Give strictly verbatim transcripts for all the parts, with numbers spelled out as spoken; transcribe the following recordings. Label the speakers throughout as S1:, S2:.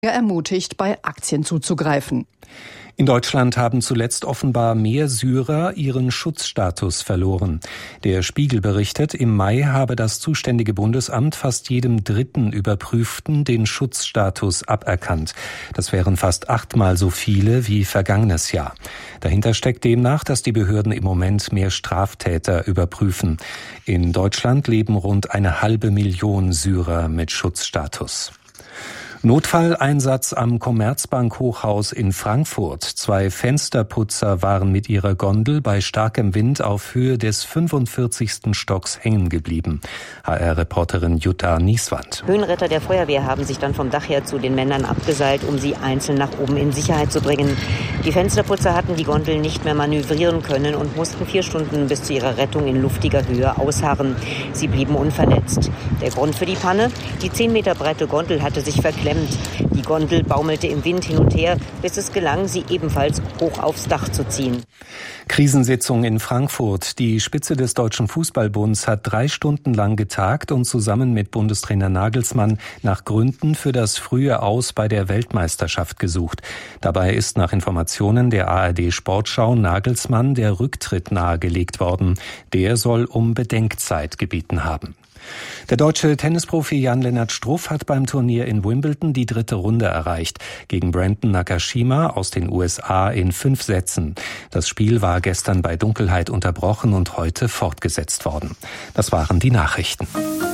S1: ermutigt, bei Aktien zuzugreifen.
S2: In Deutschland haben zuletzt offenbar mehr Syrer ihren Schutzstatus verloren. Der Spiegel berichtet, im Mai habe das zuständige Bundesamt fast jedem dritten Überprüften den Schutzstatus aberkannt. Das wären fast achtmal so viele wie vergangenes Jahr. Dahinter steckt demnach, dass die Behörden im Moment mehr Straftäter überprüfen. In Deutschland leben rund eine halbe Million Syrer mit Schutzstatus. Notfalleinsatz am Commerzbank-Hochhaus in Frankfurt. Zwei Fensterputzer waren mit ihrer Gondel bei starkem Wind auf Höhe des fünfundvierzigsten Stocks hängen geblieben. H R-Reporterin Jutta Nieswand.
S3: Höhenretter der Feuerwehr haben sich dann vom Dach her zu den Männern abgeseilt, um sie einzeln nach oben in Sicherheit zu bringen. Die Fensterputzer hatten die Gondel nicht mehr manövrieren können und mussten vier Stunden bis zu ihrer Rettung in luftiger Höhe ausharren. Sie blieben unverletzt. Der Grund für die Panne? Die zehn Meter breite Gondel hatte sich verklemmt. Die Gondel baumelte im Wind hin und her, bis es gelang, sie ebenfalls hoch aufs Dach zu ziehen.
S2: Krisensitzung in Frankfurt. Die Spitze des Deutschen Fußballbunds hat drei Stunden lang getagt und zusammen mit Bundestrainer Nagelsmann nach Gründen für das frühe Aus bei der Weltmeisterschaft gesucht. Dabei ist nach Informationen der A R D Sportschau Nagelsmann der Rücktritt nahegelegt worden. Der soll um Bedenkzeit gebeten haben. Der deutsche Tennisprofi Jan-Lennart Struff hat beim Turnier in Wimbledon die dritte Runde erreicht. Gegen Brandon Nakashima aus den U S A in fünf Sätzen. Das Spiel war gestern bei Dunkelheit unterbrochen und heute fortgesetzt worden. Das waren die Nachrichten.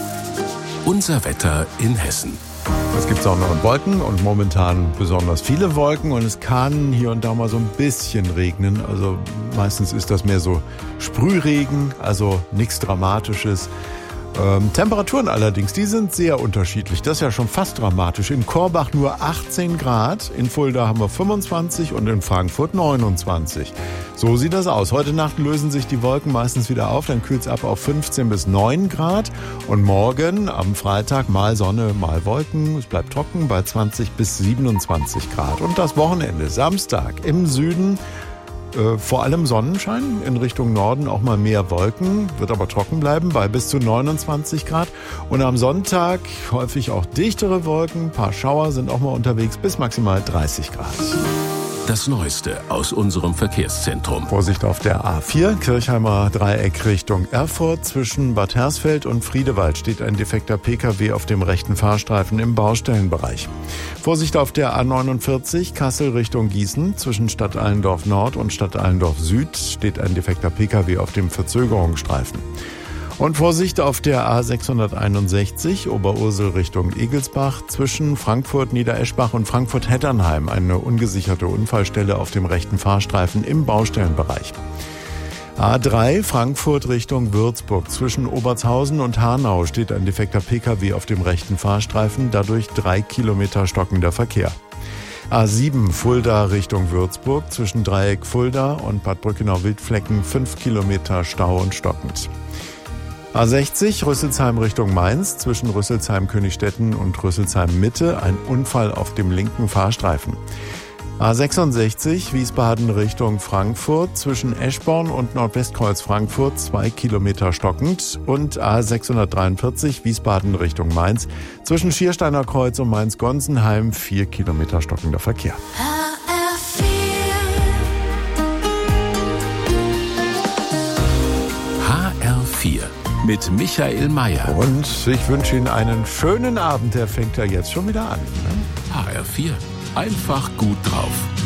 S4: Unser Wetter in Hessen.
S5: Es gibt Sonne und Wolken und momentan besonders viele Wolken und es kann hier und da mal so ein bisschen regnen. Also meistens ist das mehr so Sprühregen, also nichts Dramatisches. Ähm, Temperaturen allerdings, die sind sehr unterschiedlich. Das ist ja schon fast dramatisch. In Korbach nur achtzehn Grad, in Fulda haben wir fünfundzwanzig und in Frankfurt neunundzwanzig. So sieht das aus. Heute Nacht lösen sich die Wolken meistens wieder auf, dann kühlt es ab auf fünfzehn bis neun Grad. Und morgen am Freitag mal Sonne, mal Wolken. Es bleibt trocken bei zwanzig bis siebenundzwanzig Grad. Und das Wochenende, Samstag im Süden. Äh, vor allem Sonnenschein, in Richtung Norden auch mal mehr Wolken, wird aber trocken bleiben bei bis zu neunundzwanzig Grad. Und am Sonntag häufig auch dichtere Wolken, ein paar Schauer sind auch mal unterwegs bis maximal dreißig Grad.
S4: Das Neueste aus unserem Verkehrszentrum.
S5: Vorsicht auf der A vier, Kirchheimer Dreieck Richtung Erfurt. Zwischen Bad Hersfeld und Friedewald steht ein defekter P K W auf dem rechten Fahrstreifen im Baustellenbereich. Vorsicht auf der A neunundvierzig, Kassel Richtung Gießen. Zwischen Stadt Allendorf Nord und Stadt Allendorf Süd steht ein defekter P K W auf dem Verzögerungsstreifen. Und Vorsicht auf der A sechshunderteinundsechzig, Oberursel Richtung Egelsbach, zwischen Frankfurt Niedereschbach und Frankfurt-Hetternheim, eine ungesicherte Unfallstelle auf dem rechten Fahrstreifen im Baustellenbereich. A drei, Frankfurt Richtung Würzburg, zwischen Obertshausen und Hanau steht ein defekter P K W auf dem rechten Fahrstreifen, dadurch drei Kilometer stockender Verkehr. A sieben, Fulda Richtung Würzburg, zwischen Dreieck Fulda und Bad Brückenau-Wildflecken fünf Kilometer Stau und stockend. A sechzig, Rüsselsheim Richtung Mainz, zwischen Rüsselsheim-Königstetten und Rüsselsheim-Mitte, ein Unfall auf dem linken Fahrstreifen. A sechsundsechzig, Wiesbaden Richtung Frankfurt, zwischen Eschborn und Nordwestkreuz Frankfurt, zwei Kilometer stockend. Und A sechshundertdreiundvierzig, Wiesbaden Richtung Mainz, zwischen Schiersteiner Kreuz und Mainz-Gonsenheim, vier Kilometer stockender Verkehr.
S4: H R vier mit Michael Mayer.
S5: Und ich wünsche Ihnen einen schönen Abend. Der fängt ja jetzt schon wieder an. Ne?
S4: H R vier. Einfach gut drauf.